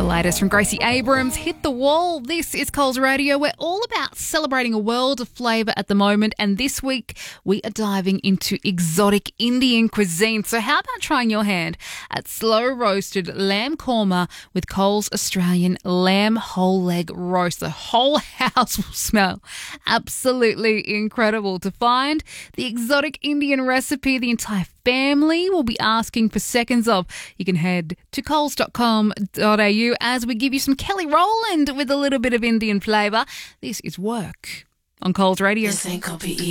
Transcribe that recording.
latest from Gracie Abrams, Hit the Wall. This is Coles Radio. We're all about celebrating a world of flavour at the moment, and this week we are diving into exotic Indian cuisine. So how about trying your hand at slow-roasted lamb korma with Coles Australian lamb whole leg roast? The whole house will smell absolutely incredible. To find the exotic Indian recipe the entire family will be asking for seconds of, you can head to coles.com.au as we give you some Kelly Rowland with a little bit of Indian flavour. This is Work on Coles Radio.